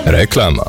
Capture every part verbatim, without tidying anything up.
Reklama.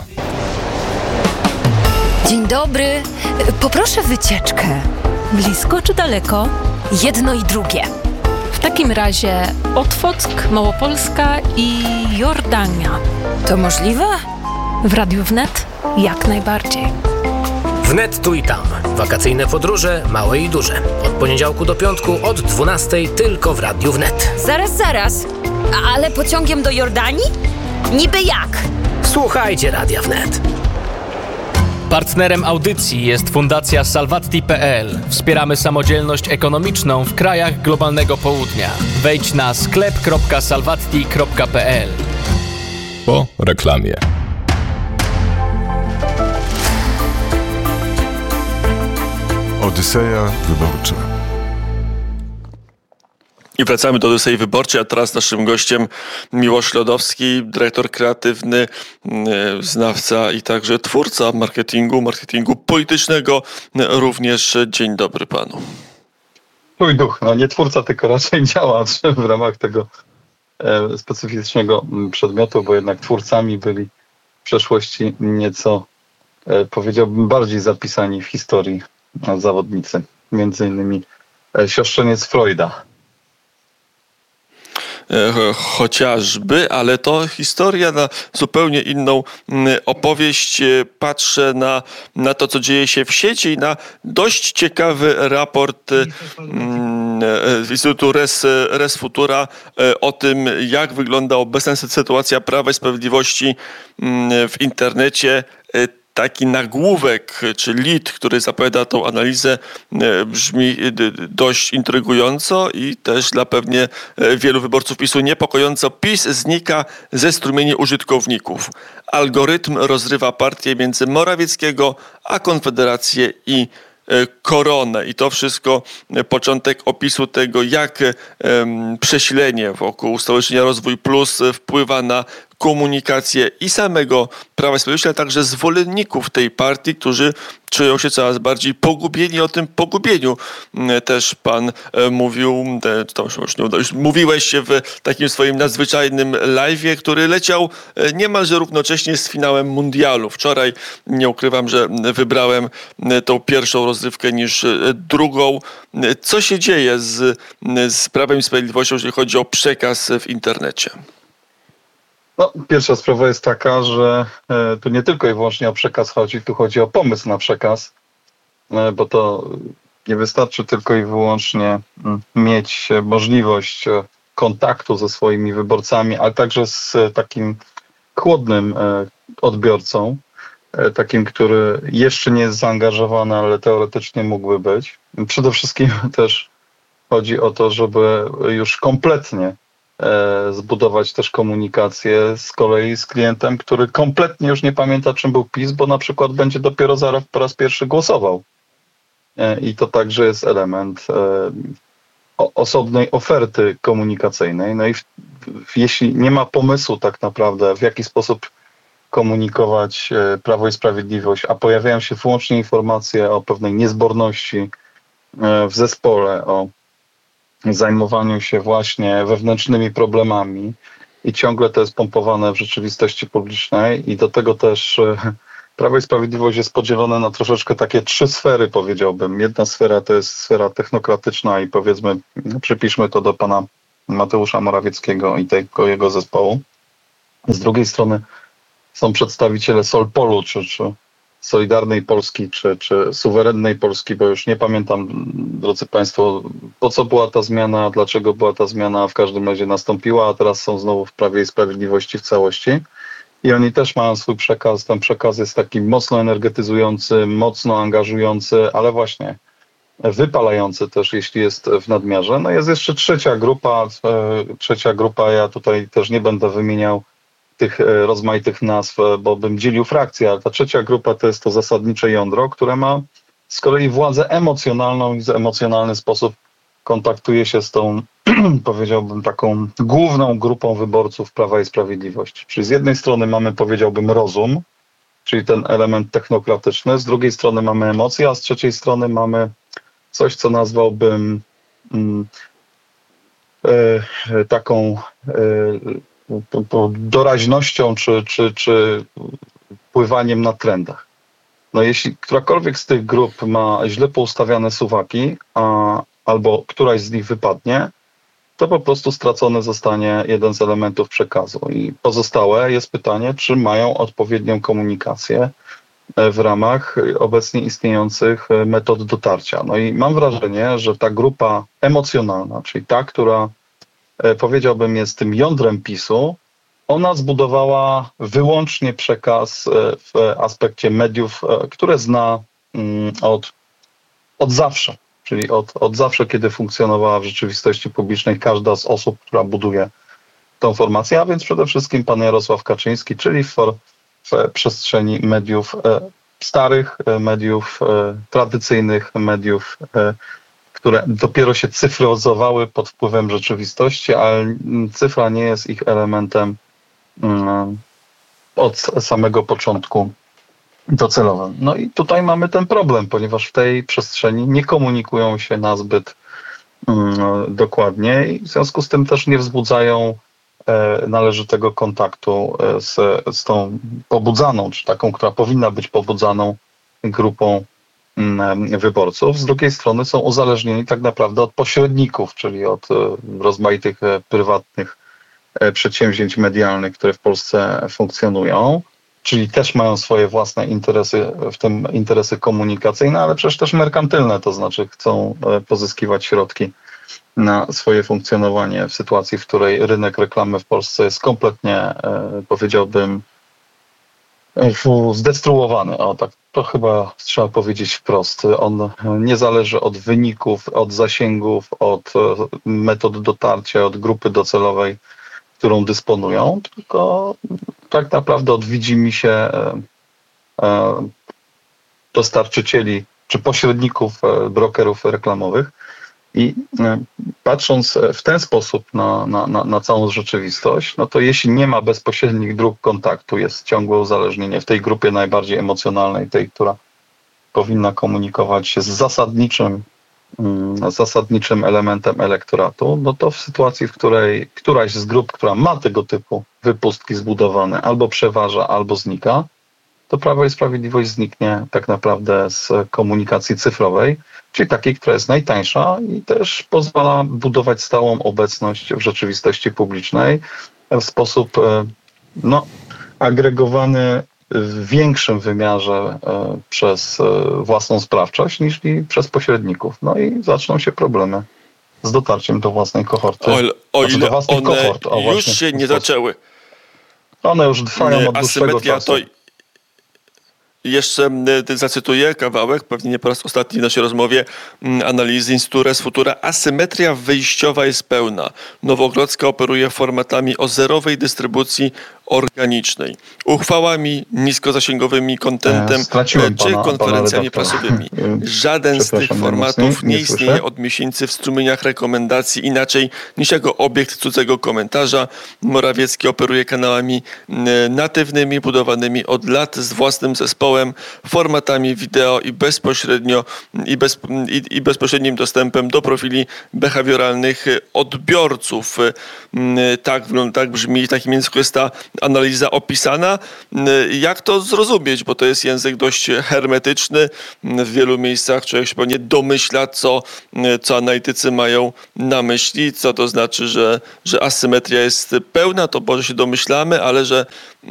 Dzień dobry. Poproszę wycieczkę. Blisko czy daleko? Jedno i drugie. W takim razie Otwock, Małopolska i Jordania. To możliwe? W Radiu Wnet jak najbardziej. Wnet tu i tam. Wakacyjne podróże, małe i duże. Od poniedziałku do piątku od dwunastej tylko w Radiu Wnet. Zaraz, zaraz. Ale pociągiem do Jordanii? Niby jak? Słuchajcie Radia Wnet. Partnerem audycji jest Fundacja Salvatti kropka pe el. Wspieramy samodzielność ekonomiczną w krajach globalnego południa. Wejdź na sklep kropka salvatti kropka pe el. Po reklamie. Odyseja wyborcza. I wracamy do Odysei Wyborczej, a teraz naszym gościem Miłosz Lodowski, dyrektor kreatywny, znawca i także twórca marketingu, marketingu politycznego. Również dzień dobry panu. Mój duch, no nie twórca, tylko raczej działacz w ramach tego e, specyficznego przedmiotu, bo jednak twórcami byli w przeszłości nieco, e, powiedziałbym, bardziej zapisani w historii zawodnicy. Między innymi e, siostrzeniec Freuda. Chociażby, ale to historia na zupełnie inną opowieść. Patrzę na, na to, co dzieje się w sieci i na dość ciekawy raport z Instytutu Res, Res Futura o tym, jak wygląda obecna sytuacja Prawa i Sprawiedliwości w internecie. Taki nagłówek, czy lead, który zapowiada tą analizę, brzmi dość intrygująco i też dla pewnie wielu wyborców PiSu niepokojąco. PiS znika ze strumieni użytkowników. Algorytm rozrywa partię między Morawieckiego a Konfederację i Koronę. I to wszystko początek opisu tego, jak um, przesilenie wokół Stowarzyszenia Rozwój Plus wpływa na komunikację i samego Prawa i Sprawiedliwości, ale także zwolenników tej partii, którzy czują się coraz bardziej pogubieni. O tym pogubieniu też pan mówił, to już, już mówiłeś w takim swoim nadzwyczajnym live'ie, który leciał niemalże równocześnie z finałem mundialu. Wczoraj, nie ukrywam, że wybrałem tą pierwszą rozrywkę niż drugą. Co się dzieje z, z Prawem i Sprawiedliwością, jeżeli chodzi o przekaz w internecie? No, pierwsza sprawa jest taka, że e, tu nie tylko i wyłącznie o przekaz chodzi, tu chodzi o pomysł na przekaz, e, bo to nie wystarczy tylko i wyłącznie m, mieć możliwość e, kontaktu ze swoimi wyborcami, ale także z e, takim chłodnym e, odbiorcą, e, takim, który jeszcze nie jest zaangażowany, ale teoretycznie mógłby być. Przede wszystkim też chodzi o to, żeby już kompletnie zbudować też komunikację z kolei z klientem, który kompletnie już nie pamięta, czym był PiS, bo na przykład będzie dopiero zaraz po raz pierwszy głosował. I to także jest element osobnej oferty komunikacyjnej. No i w, w, jeśli nie ma pomysłu tak naprawdę, w jaki sposób komunikować Prawo i Sprawiedliwość, a pojawiają się wyłącznie informacje o pewnej niezborności w zespole, o zajmowaniu się właśnie wewnętrznymi problemami i ciągle to jest pompowane w rzeczywistości publicznej i do tego też Prawo i Sprawiedliwość jest podzielone na troszeczkę takie trzy sfery, powiedziałbym. Jedna sfera to jest sfera technokratyczna i powiedzmy, przypiszmy to do pana Mateusza Morawieckiego i tego jego zespołu. Z drugiej strony są przedstawiciele Solpolu, czy, czy Solidarnej Polski, czy, czy suwerennej Polski, bo już nie pamiętam, drodzy państwo, po co była ta zmiana, dlaczego była ta zmiana, w każdym razie nastąpiła, a teraz są znowu w Prawie i Sprawiedliwości w całości. I oni też mają swój przekaz. Ten przekaz jest taki mocno energetyzujący, mocno angażujący, ale właśnie wypalający też, jeśli jest w nadmiarze. No jest jeszcze trzecia grupa, e, trzecia grupa, ja tutaj też nie będę wymieniał tych rozmaitych nazw, bo bym dzielił frakcje, ale ta trzecia grupa to jest to zasadnicze jądro, które ma z kolei władzę emocjonalną i w emocjonalny sposób kontaktuje się z tą, powiedziałbym, taką główną grupą wyborców Prawa i Sprawiedliwości. Czyli z jednej strony mamy, powiedziałbym, rozum, czyli ten element technokratyczny, z drugiej strony mamy emocje, a z trzeciej strony mamy coś, co nazwałbym mm, e, taką e, doraźnością czy, czy, czy pływaniem na trendach. No jeśli którakolwiek z tych grup ma źle poustawiane suwaki, a, albo któraś z nich wypadnie, to po prostu stracony zostanie jeden z elementów przekazu. I pozostałe jest pytanie, czy mają odpowiednią komunikację w ramach obecnie istniejących metod dotarcia. No i mam wrażenie, że ta grupa emocjonalna, czyli ta, która powiedziałbym jest tym jądrem PiSu, ona zbudowała wyłącznie przekaz w aspekcie mediów, które zna od, od zawsze. Czyli od, od zawsze, kiedy funkcjonowała w rzeczywistości publicznej każda z osób, która buduje tą formację, a więc przede wszystkim pan Jarosław Kaczyński, czyli w, w przestrzeni mediów e, starych, e, mediów e, tradycyjnych, mediów, e, które dopiero się cyfryzowały pod wpływem rzeczywistości, ale cyfra nie jest ich elementem e, od samego początku docelowym. No i tutaj mamy ten problem, ponieważ w tej przestrzeni nie komunikują się nazbyt um, dokładnie i w związku z tym też nie wzbudzają e, należytego kontaktu e, z, z tą pobudzaną, czy taką, która powinna być pobudzaną grupą um, wyborców. Z drugiej strony są uzależnieni tak naprawdę od pośredników, czyli od e, rozmaitych e, prywatnych e, przedsięwzięć medialnych, które w Polsce funkcjonują. Czyli też mają swoje własne interesy, w tym interesy komunikacyjne, ale przecież też merkantylne, to znaczy chcą pozyskiwać środki na swoje funkcjonowanie w sytuacji, w której rynek reklamy w Polsce jest kompletnie, powiedziałbym, zdestruowany. O, tak, to chyba trzeba powiedzieć wprost. On nie zależy od wyników, od zasięgów, od metod dotarcia, od grupy docelowej, którą dysponują, tylko tak naprawdę od widzimisię e, e, dostarczycieli czy pośredników, e, brokerów reklamowych. I e, patrząc w ten sposób na, na, na, na całą rzeczywistość, no to jeśli nie ma bezpośrednich dróg kontaktu, jest ciągłe uzależnienie w tej grupie najbardziej emocjonalnej, tej, która powinna komunikować się z zasadniczym zasadniczym elementem elektoratu, no to w sytuacji, w której któraś z grup, która ma tego typu wypustki zbudowane, albo przeważa, albo znika, to Prawo i Sprawiedliwość zniknie tak naprawdę z komunikacji cyfrowej, czyli takiej, która jest najtańsza i też pozwala budować stałą obecność w rzeczywistości publicznej w sposób no, agregowany w większym wymiarze e, przez e, własną sprawczość niż i przez pośredników. No i zaczną się problemy z dotarciem do własnej kohorty. O, o znaczy ile do własnych one kohort. O, już się nie zaczęły. One już trwają od dłuższego Asymetria czasu. To jeszcze zacytuję kawałek, pewnie nie po raz ostatni w naszej rozmowie, analizy Instytutu Res Futura. Asymetria wyjściowa jest pełna. Nowogrodzka operuje formatami o zerowej dystrybucji organicznej, uchwałami niskozasięgowymi, kontentem Straciłem czy pana, konferencjami pana prasowymi. Żaden z tych formatów nie, nie istnieje słyszę. od miesięcy w strumieniach rekomendacji inaczej niż jako obiekt cudzego komentarza. Morawiecki operuje kanałami natywnymi, budowanymi od lat z własnym zespołem, formatami wideo i bezpośrednio i, bez, i, i bezpośrednim dostępem do profili behawioralnych odbiorców. Tak, tak brzmi, w takim języku jest ta analiza opisana. Jak to zrozumieć? Bo to jest język dość hermetyczny. W wielu miejscach człowiek się pewnie domyśla, co, co analitycy mają na myśli, co to znaczy, że, że asymetria jest pełna, to może się domyślamy, ale że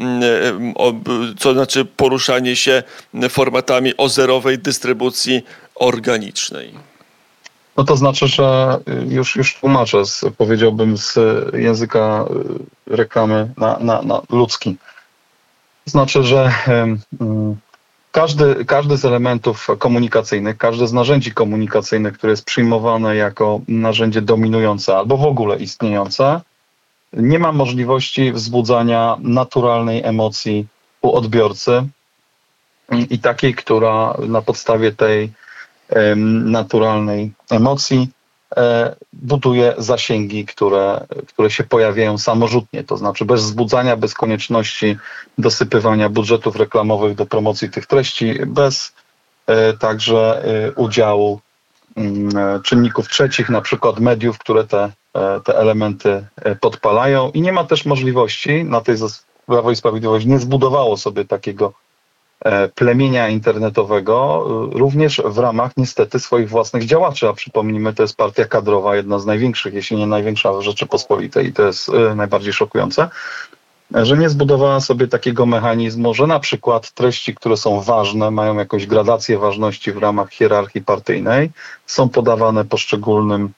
co znaczy poruszanie się formatami o zerowej dystrybucji organicznej. No to znaczy, że już, już tłumaczę, z, powiedziałbym z języka reklamy na, na, na ludzki. To znaczy, że um, każdy, każdy z elementów komunikacyjnych, każde z narzędzi komunikacyjnych, które jest przyjmowane jako narzędzie dominujące albo w ogóle istniejące, nie ma możliwości wzbudzania naturalnej emocji u odbiorcy i takiej, która na podstawie tej naturalnej emocji buduje zasięgi, które, które się pojawiają samorzutnie, to znaczy bez wzbudzania, bez konieczności dosypywania budżetów reklamowych do promocji tych treści, bez także udziału czynników trzecich, na przykład mediów, które te te elementy podpalają i nie ma też możliwości, na tej Prawo i Sprawiedliwość nie zbudowało sobie takiego plemienia internetowego, również w ramach niestety swoich własnych działaczy, a przypomnijmy, to jest partia kadrowa, jedna z największych, jeśli nie największa w Rzeczypospolitej i to jest najbardziej szokujące, że nie zbudowała sobie takiego mechanizmu, że na przykład treści, które są ważne, mają jakąś gradację ważności w ramach hierarchii partyjnej, są podawane poszczególnym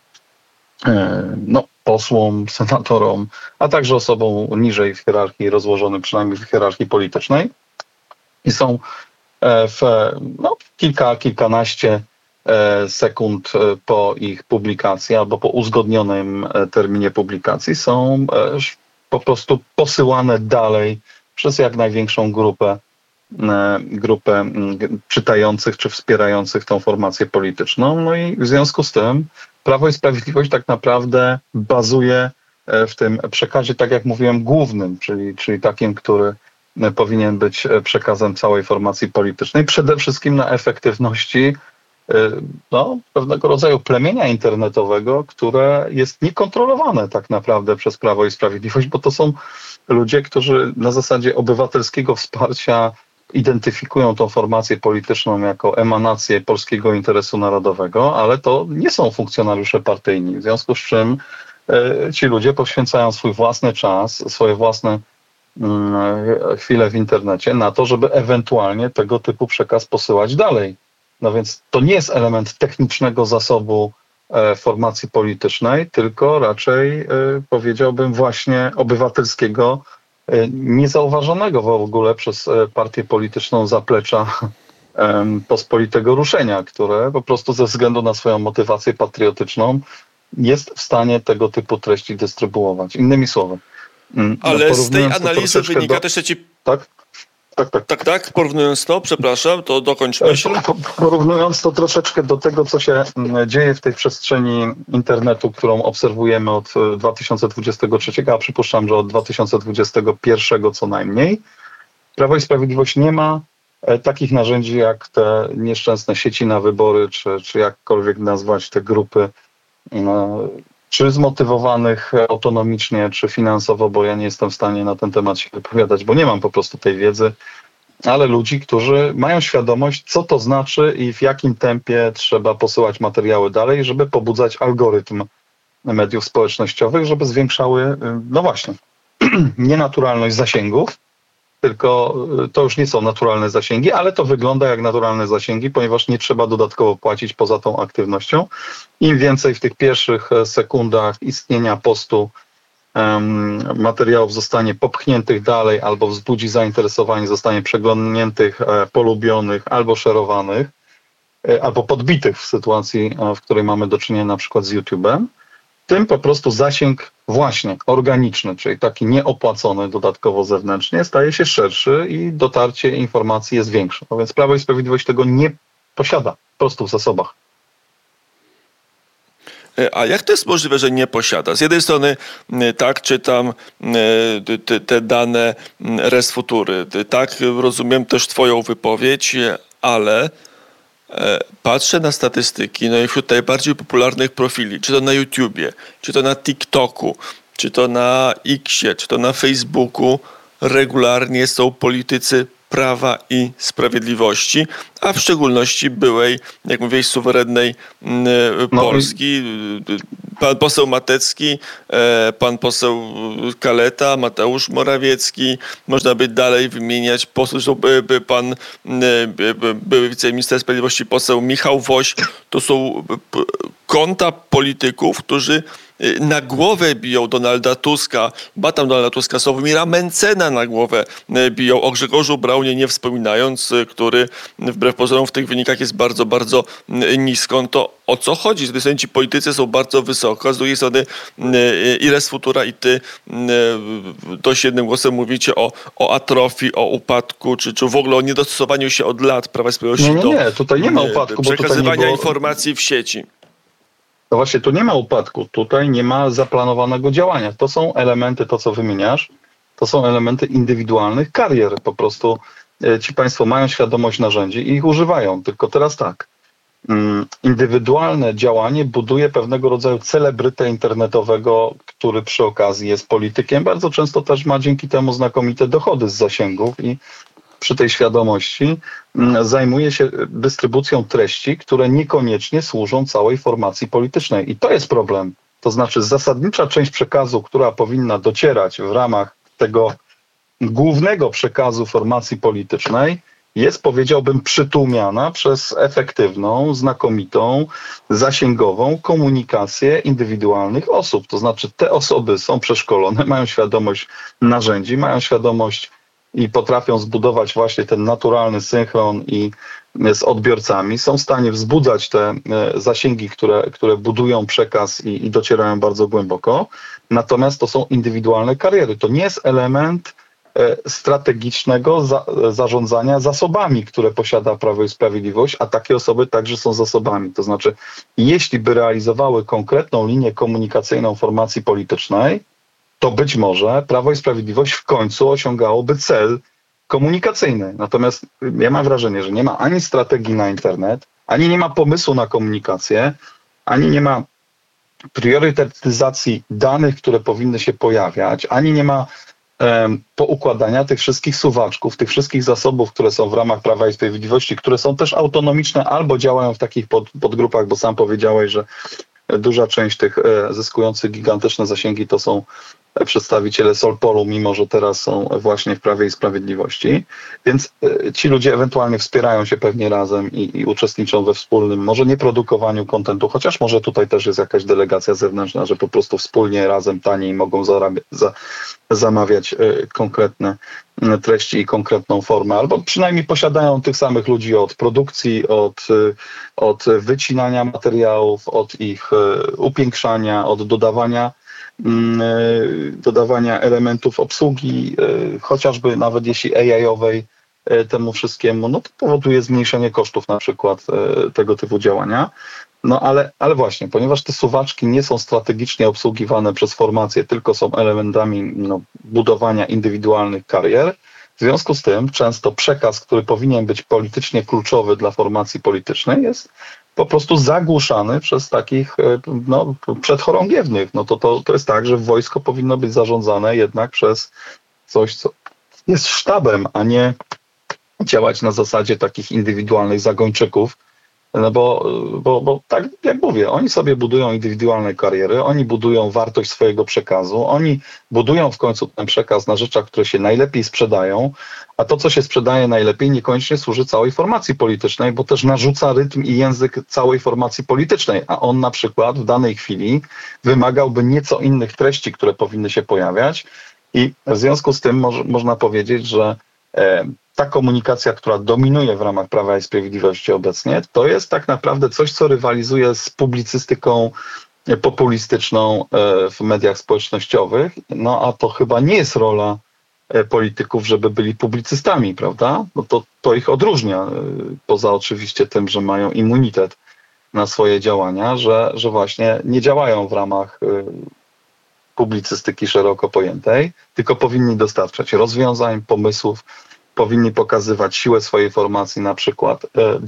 no, posłom, senatorom, a także osobom niżej w hierarchii, rozłożonym przynajmniej w hierarchii politycznej i są w no, kilka, kilkanaście sekund po ich publikacji albo po uzgodnionym terminie publikacji są po prostu posyłane dalej przez jak największą grupę, grupę czytających czy wspierających tą formację polityczną. No i w związku z tym Prawo i Sprawiedliwość tak naprawdę bazuje w tym przekazie, tak jak mówiłem, głównym, czyli, czyli takim, który powinien być przekazem całej formacji politycznej, przede wszystkim na efektywności no, pewnego rodzaju plemienia internetowego, które jest niekontrolowane tak naprawdę przez Prawo i Sprawiedliwość, bo to są ludzie, którzy na zasadzie obywatelskiego wsparcia identyfikują tą formację polityczną jako emanację polskiego interesu narodowego, ale to nie są funkcjonariusze partyjni, w związku z czym y, ci ludzie poświęcają swój własny czas, swoje własne y, chwile w internecie na to, żeby ewentualnie tego typu przekaz posyłać dalej. No więc to nie jest element technicznego zasobu e, formacji politycznej, tylko raczej e, powiedziałbym właśnie obywatelskiego, e, niezauważonego w ogóle przez e, partię polityczną zaplecza e, pospolitego ruszenia, które po prostu ze względu na swoją motywację patriotyczną jest w stanie tego typu treści dystrybuować. Innymi słowy. Ale no, z tej analizy wynika do... też ci... Tak? Tak, tak. Tak, tak, porównując to, przepraszam, to dokończ myśl. Porównując to troszeczkę do tego, co się dzieje w tej przestrzeni internetu, którą obserwujemy od dwa tysiące dwudziestego trzeciego, a przypuszczam, że od dwa tysiące dwudziestego pierwszego co najmniej, Prawo i Sprawiedliwość nie ma takich narzędzi jak te nieszczęsne sieci na wybory, czy, czy jakkolwiek nazwać te grupy, no, czy zmotywowanych autonomicznie, czy finansowo, bo ja nie jestem w stanie na ten temat się wypowiadać, bo nie mam po prostu tej wiedzy, ale ludzi, którzy mają świadomość, co to znaczy i w jakim tempie trzeba posyłać materiały dalej, żeby pobudzać algorytm mediów społecznościowych, żeby zwiększały, no właśnie, nienaturalność zasięgów, tylko to już nie są naturalne zasięgi, ale to wygląda jak naturalne zasięgi, ponieważ nie trzeba dodatkowo płacić poza tą aktywnością. Im więcej w tych pierwszych sekundach istnienia postu um, materiałów zostanie popchniętych dalej albo wzbudzi zainteresowanie, zostanie przeglądniętych, e, polubionych albo szerowanych, e, albo podbitych w sytuacji, e, w której mamy do czynienia na przykład z YouTube'em, tym po prostu zasięg właśnie organiczny, czyli taki nieopłacony dodatkowo zewnętrznie, staje się szerszy i dotarcie informacji jest większe. No więc Prawo i Sprawiedliwość tego nie posiada po prostu w zasobach. A jak to jest możliwe, że nie posiada? Z jednej strony tak czytam te, te dane res futury, tak rozumiem też twoją wypowiedź, ale patrzę na statystyki, no i wśród najbardziej popularnych profili, czy to na YouTubie, czy to na TikToku, czy to na Xie, czy to na Facebooku, regularnie są politycy Prawa i Sprawiedliwości, a w szczególności byłej, jak mówiłeś, suwerennej Polski. Pan poseł Matecki, pan poseł Kaleta, Mateusz Morawiecki, można by dalej wymieniać posłów, pan były wiceminister sprawiedliwości, poseł Michał Woś. To są konta polityków, którzy na głowę biją Donalda Tuska, ba tam Donalda Tuska, Sławomira Mencena na głowę biją, o Grzegorzu Braunie nie wspominając, który wbrew pozorom w tych wynikach jest bardzo, bardzo nisko. No to o co chodzi? Z jednej strony ci politycy są bardzo wysoko, a z drugiej strony i res futura, i ty dość jednym głosem mówicie o, o atrofii, o upadku, czy, czy w ogóle o niedostosowaniu się od lat Prawa i Sprawiedliwości nie, nie, nie. Tutaj nie ma upadku, do przekazywania bo tutaj nie było... informacji w sieci. No właśnie, tu nie ma upadku, tutaj nie ma zaplanowanego działania. To są elementy, to co wymieniasz, to są elementy indywidualnych karier. Po prostu ci państwo mają świadomość narzędzi i ich używają. Tylko teraz tak, Indywidualne działanie buduje pewnego rodzaju celebrytę internetowego, który przy okazji jest politykiem. Bardzo często też ma dzięki temu znakomite dochody z zasięgów i przy tej świadomości zajmuje się dystrybucją treści, które niekoniecznie służą całej formacji politycznej. I to jest problem. To znaczy zasadnicza część przekazu, która powinna docierać w ramach tego głównego przekazu formacji politycznej, jest, powiedziałbym, przytłumiana przez efektywną, znakomitą, zasięgową komunikację indywidualnych osób. To znaczy te osoby są przeszkolone, mają świadomość narzędzi, mają świadomość i potrafią zbudować właśnie ten naturalny synchron i z odbiorcami, są w stanie wzbudzać te zasięgi, które, które budują przekaz i, i docierają bardzo głęboko. Natomiast to są indywidualne kariery. To nie jest element strategicznego za, zarządzania zasobami, które posiada Prawo i Sprawiedliwość, a takie osoby także są zasobami. To znaczy, jeśli by realizowały konkretną linię komunikacyjną formacji politycznej, to być może Prawo i Sprawiedliwość w końcu osiągałoby cel komunikacyjny. Natomiast ja mam wrażenie, że nie ma ani strategii na internet, ani nie ma pomysłu na komunikację, ani nie ma priorytetyzacji danych, które powinny się pojawiać, ani nie ma poukładania tych wszystkich suwaczków, tych wszystkich zasobów, które są w ramach Prawa i Sprawiedliwości, które są też autonomiczne albo działają w takich pod, podgrupach, bo sam powiedziałeś, że duża część tych zyskujących gigantyczne zasięgi to są przedstawiciele Solpolu, mimo że teraz są właśnie w Prawie i Sprawiedliwości. Więc ci ludzie ewentualnie wspierają się pewnie razem i, i uczestniczą we wspólnym, może nie produkowaniu kontentu, chociaż może tutaj też jest jakaś delegacja zewnętrzna, że po prostu wspólnie, razem, taniej mogą zarabia, za, zamawiać y, konkretne y, treści i konkretną formę, albo przynajmniej posiadają tych samych ludzi od produkcji, od, y, od wycinania materiałów, od ich y, upiększania, od dodawania dodawania elementów obsługi, chociażby nawet jeśli A I-owej temu wszystkiemu, no to powoduje zmniejszenie kosztów na przykład tego typu działania. No ale, ale właśnie, ponieważ te suwaczki nie są strategicznie obsługiwane przez formacje, tylko są elementami no, budowania indywidualnych karier, w związku z tym często przekaz, który powinien być politycznie kluczowy dla formacji politycznej, jest po prostu zagłuszany przez takich no, przedchorągiewnych. No to, to, to jest tak, że wojsko powinno być zarządzane jednak przez coś, co jest sztabem, a nie działać na zasadzie takich indywidualnych zagończyków. No bo, bo, bo tak jak mówię, oni sobie budują indywidualne kariery, oni budują wartość swojego przekazu, oni budują w końcu ten przekaz na rzeczach, które się najlepiej sprzedają, a to, co się sprzedaje najlepiej, niekoniecznie służy całej formacji politycznej, bo też narzuca rytm i język całej formacji politycznej, a on na przykład w danej chwili wymagałby nieco innych treści, które powinny się pojawiać i w związku z tym moż, można powiedzieć, że e, ta komunikacja, która dominuje w ramach Prawa i Sprawiedliwości obecnie, to jest tak naprawdę coś, co rywalizuje z publicystyką populistyczną w mediach społecznościowych, no a to chyba nie jest rola polityków, żeby byli publicystami, prawda? No to, to ich odróżnia, poza oczywiście tym, że mają immunitet na swoje działania, że, że właśnie nie działają w ramach publicystyki szeroko pojętej, tylko powinni dostarczać rozwiązań, pomysłów, powinni pokazywać siłę swojej formacji na przykład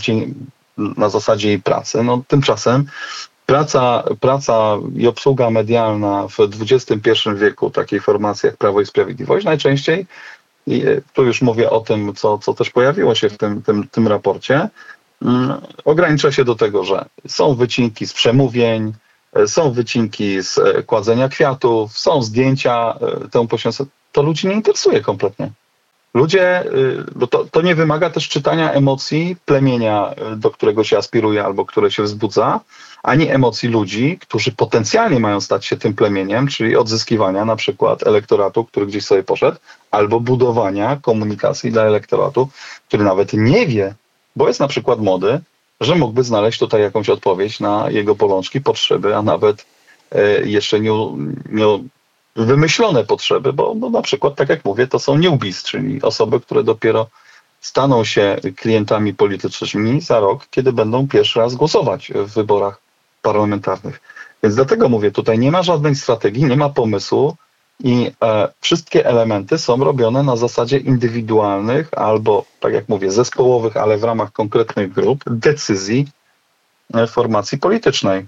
na zasadzie jej pracy. No, tymczasem praca, praca i obsługa medialna w dwudziestym pierwszym wieku takiej formacji jak Prawo i Sprawiedliwość najczęściej, i tu już mówię o tym, co, co też pojawiło się w tym, tym, tym raporcie, ogranicza się do tego, że są wycinki z przemówień, są wycinki z kładzenia kwiatów, są zdjęcia temu poświęcone. To ludzi nie interesuje kompletnie. Ludzie, bo to, to nie wymaga też czytania emocji plemienia, do którego się aspiruje albo które się wzbudza, ani emocji ludzi, którzy potencjalnie mają stać się tym plemieniem, czyli odzyskiwania na przykład elektoratu, który gdzieś sobie poszedł, albo budowania komunikacji dla elektoratu, który nawet nie wie, bo jest na przykład młody, że mógłby znaleźć tutaj jakąś odpowiedź na jego bolączki, potrzeby, a nawet jeszcze nie, nie wymyślone potrzeby, bo, bo na przykład, tak jak mówię, to są newbies, czyli osoby, które dopiero staną się klientami politycznymi za rok, kiedy będą pierwszy raz głosować w wyborach parlamentarnych. Więc dlatego mówię, tutaj nie ma żadnej strategii, nie ma pomysłu i e, wszystkie elementy są robione na zasadzie indywidualnych albo, tak jak mówię, zespołowych, ale w ramach konkretnych grup, decyzji formacji politycznej.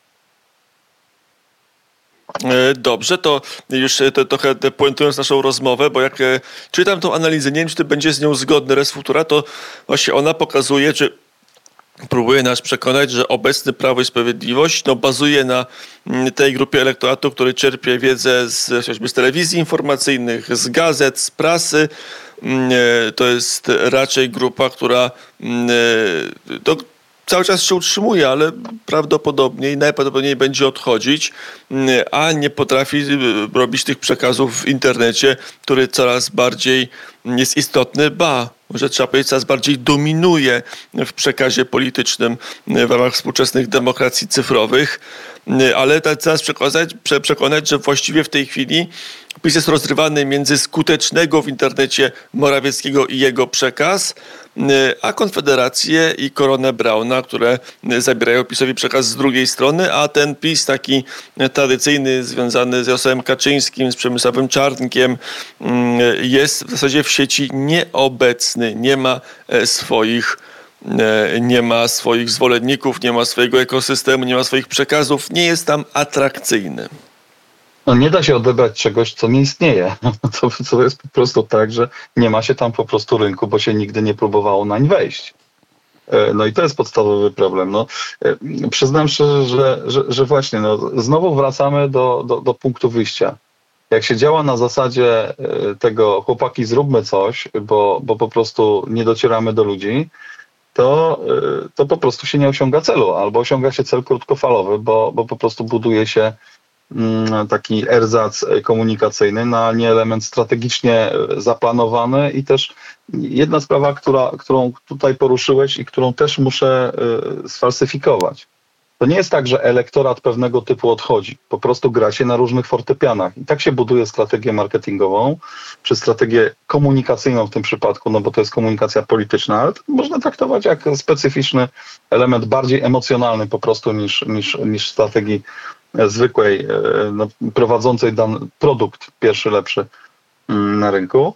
Dobrze, to już to, trochę puentując naszą rozmowę, bo jak czytam tą analizę, nie wiem, czy to będzie z nią zgodny Res Futura, to właśnie ona pokazuje, czy próbuje nas przekonać, że obecny Prawo i Sprawiedliwość no, bazuje na tej grupie elektoratu, który czerpie wiedzę z, chociażby z telewizji informacyjnych, z gazet, z prasy. To jest raczej grupa, która to cały czas się utrzymuje, ale prawdopodobnie i najprawdopodobniej będzie odchodzić, a nie potrafi robić tych przekazów w internecie, który coraz bardziej jest istotny, ba, że trzeba powiedzieć, coraz bardziej dominuje w przekazie politycznym w ramach współczesnych demokracji cyfrowych. Ale trzeba nas przekonać, przekonać, że właściwie w tej chwili PiS jest rozrywany między skutecznego w internecie Morawieckiego i jego przekaz, a Konfederację i Koronę Brauna, które zabierają PiS-owi przekaz z drugiej strony, a ten PiS taki tradycyjny, związany z Jarosławem Kaczyńskim, z Przemysławem Czarnkiem, jest w zasadzie w sieci nieobecny, nie ma swoich nie ma swoich zwolenników, nie ma swojego ekosystemu, nie ma swoich przekazów, nie jest tam atrakcyjny. No nie da się odebrać czegoś, co nie istnieje. To, to jest po prostu tak, że nie ma się tam po prostu rynku, bo się nigdy nie próbowało nań wejść. No i to jest podstawowy problem. No, przyznam szczerze, że, że, że właśnie no, znowu wracamy do, do, do punktu wyjścia. Jak się działa na zasadzie tego chłopaki zróbmy coś, bo, bo po prostu nie docieramy do ludzi, to, to po prostu się nie osiąga celu, albo osiąga się cel krótkofalowy, bo, bo po prostu buduje się taki erzac komunikacyjny, no, a nie element strategicznie zaplanowany. I też jedna sprawa, która, którą tutaj poruszyłeś i którą też muszę sfalsyfikować. To nie jest tak, że elektorat pewnego typu odchodzi. Po prostu gra się na różnych fortepianach. I tak się buduje strategię marketingową, czy strategię komunikacyjną w tym przypadku, no bo to jest komunikacja polityczna, ale to można traktować jak specyficzny element, bardziej emocjonalny po prostu niż, niż, niż strategii zwykłej, no, prowadzącej dany produkt pierwszy, lepszy na rynku,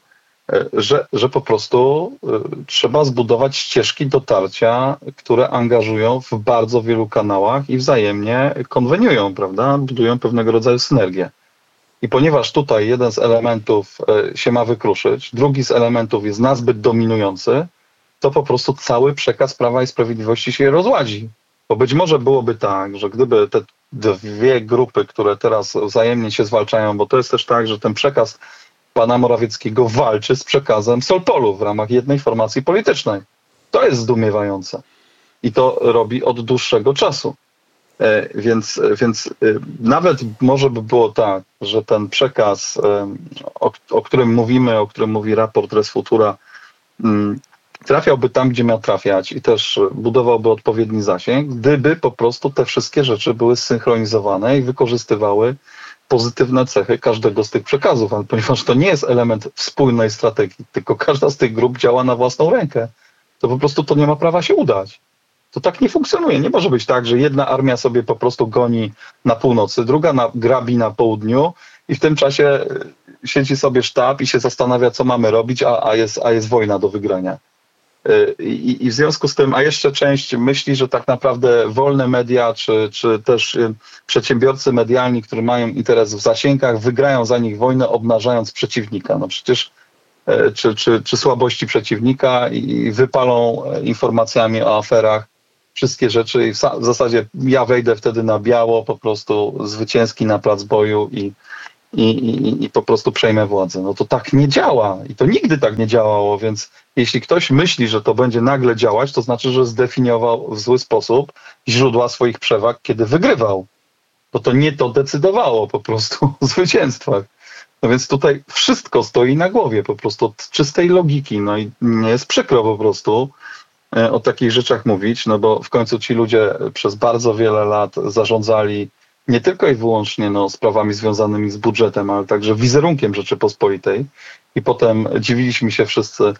że, że po prostu trzeba zbudować ścieżki dotarcia, które angażują w bardzo wielu kanałach i wzajemnie konweniują, prawda? Budują pewnego rodzaju synergię. I ponieważ tutaj jeden z elementów się ma wykruszyć, drugi z elementów jest nazbyt dominujący, to po prostu cały przekaz Prawa i Sprawiedliwości się rozładzi. Bo być może byłoby tak, że gdyby te dwie grupy, które teraz wzajemnie się zwalczają, bo to jest też tak, że ten przekaz pana Morawieckiego walczy z przekazem Solpolu w ramach jednej formacji politycznej. To jest zdumiewające. I to robi od dłuższego czasu. E, więc, więc e, nawet może by było tak, że ten przekaz, e, o, o którym mówimy, o którym mówi raport Res Futura, m, trafiałby tam, gdzie miał trafiać i też budowałby odpowiedni zasięg, gdyby po prostu te wszystkie rzeczy były zsynchronizowane i wykorzystywały pozytywne cechy każdego z tych przekazów, ale ponieważ to nie jest element wspólnej strategii, tylko każda z tych grup działa na własną rękę, to po prostu to nie ma prawa się udać. To tak nie funkcjonuje. Nie może być tak, że jedna armia sobie po prostu goni na północy, druga na, grabi na południu i w tym czasie siedzi sobie sztab i się zastanawia, co mamy robić, a, a, jest, a jest wojna do wygrania. I, I w związku z tym, a jeszcze część myśli, że tak naprawdę wolne media, czy, czy też przedsiębiorcy medialni, którzy mają interes w zasięgach, wygrają za nich wojnę, obnażając przeciwnika. No przecież czy, czy, czy słabości przeciwnika i wypalą informacjami o aferach wszystkie rzeczy i w, w zasadzie ja wejdę wtedy na biało, po prostu zwycięski na plac boju i I, i, i po prostu przejmę władzę. No to tak nie działa i to nigdy tak nie działało, więc jeśli ktoś myśli, że to będzie nagle działać, to znaczy, że zdefiniował w zły sposób źródła swoich przewag, kiedy wygrywał. Bo to nie to decydowało po prostu o zwycięstwach. No więc tutaj wszystko stoi na głowie po prostu od czystej logiki. No i nie jest przykro po prostu o takich rzeczach mówić, no bo w końcu ci ludzie przez bardzo wiele lat zarządzali nie tylko i wyłącznie no, sprawami związanymi z budżetem, ale także wizerunkiem Rzeczypospolitej. I potem dziwiliśmy się wszyscy,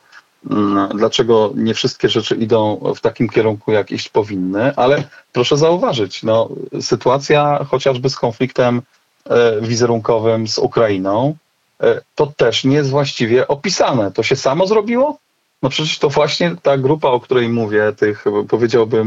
dlaczego nie wszystkie rzeczy idą w takim kierunku, jak iść powinny. Ale proszę zauważyć, no, sytuacja chociażby z konfliktem e, wizerunkowym z Ukrainą, e, to też nie jest właściwie opisane. To się samo zrobiło? No przecież to właśnie ta grupa, o której mówię, tych powiedziałbym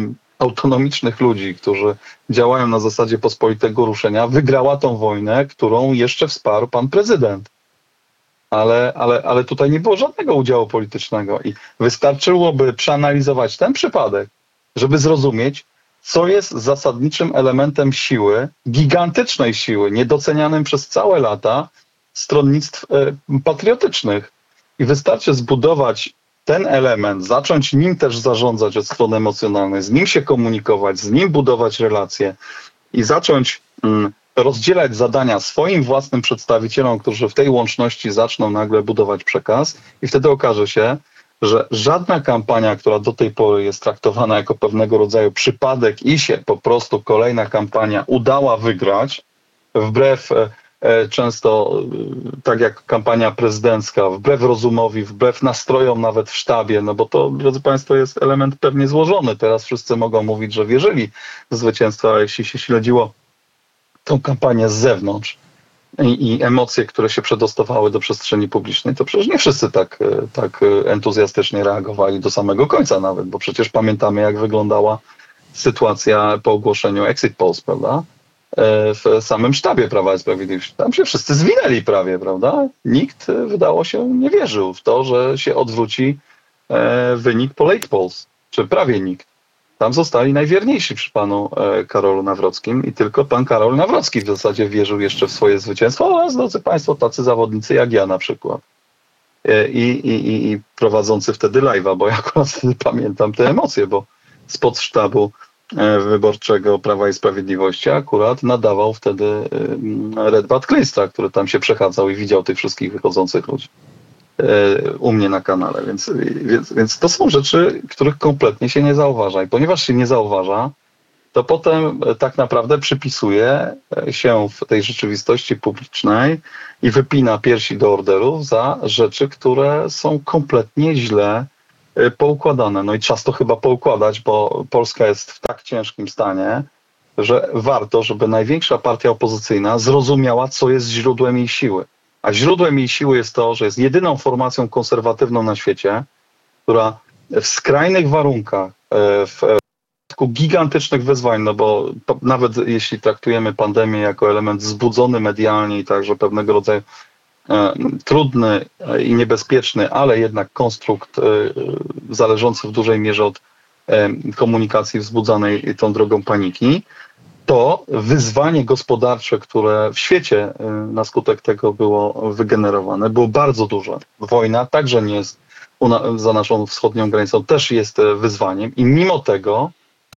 autonomicznych ludzi, którzy działają na zasadzie pospolitego ruszenia, wygrała tą wojnę, którą jeszcze wsparł pan prezydent. Ale, ale, ale tutaj nie było żadnego udziału politycznego i wystarczyłoby przeanalizować ten przypadek, żeby zrozumieć, co jest zasadniczym elementem siły, gigantycznej siły, niedocenianym przez całe lata stronnictw e, patriotycznych. I wystarczy zbudować ten element, zacząć nim też zarządzać od strony emocjonalnej, z nim się komunikować, z nim budować relacje i zacząć mm, rozdzielać zadania swoim własnym przedstawicielom, którzy w tej łączności zaczną nagle budować przekaz i wtedy okaże się, że żadna kampania, która do tej pory jest traktowana jako pewnego rodzaju przypadek i się po prostu kolejna kampania udała wygrać, wbrew e, często, e, tak jak kampania prezydencka, wbrew rozumowi, wbrew nastrojom nawet w sztabie, no bo to, drodzy Państwo, jest element pewnie złożony. Teraz wszyscy mogą mówić, że wierzyli w zwycięstwo, ale jeśli się śledziło tą kampanię z zewnątrz, I, i emocje, które się przedostawały do przestrzeni publicznej, to przecież nie wszyscy tak, tak entuzjastycznie reagowali do samego końca nawet, bo przecież pamiętamy, jak wyglądała sytuacja po ogłoszeniu exit polls, prawda? W samym sztabie Prawa i Sprawiedliwości. Tam się wszyscy zwinęli prawie, prawda? Nikt, wydało się, nie wierzył w to, że się odwróci wynik po late polls, czy prawie nikt. Tam zostali najwierniejsi przy panu e, Karolu Nawrockim i tylko pan Karol Nawrocki w zasadzie wierzył jeszcze w swoje zwycięstwo oraz, drodzy Państwo, tacy zawodnicy jak ja na przykład. E, i, i, I prowadzący wtedy live'a, bo ja akurat wtedy pamiętam te emocje, bo spod sztabu e, wyborczego Prawa i Sprawiedliwości akurat nadawał wtedy e, Redbad Klistra, który tam się przechadzał i widział tych wszystkich wychodzących ludzi u mnie na kanale, więc, więc, więc to są rzeczy, których kompletnie się nie zauważa i ponieważ się nie zauważa, to potem tak naprawdę przypisuje się w tej rzeczywistości publicznej i wypina piersi do orderów za rzeczy, które są kompletnie źle poukładane. No i czas to chyba poukładać, bo Polska jest w tak ciężkim stanie, że warto, żeby największa partia opozycyjna zrozumiała, co jest źródłem jej siły. A źródłem jej siły jest to, że jest jedyną formacją konserwatywną na świecie, która w skrajnych warunkach, w przypadku gigantycznych wyzwań, no bo nawet jeśli traktujemy pandemię jako element zbudzony medialnie i także pewnego rodzaju e, trudny i niebezpieczny, ale jednak konstrukt e, zależący w dużej mierze od e, komunikacji wzbudzanej tą drogą paniki, to wyzwanie gospodarcze, które w świecie na skutek tego było wygenerowane, było bardzo duże. Wojna także nie jest za naszą wschodnią granicą, też jest wyzwaniem i mimo tego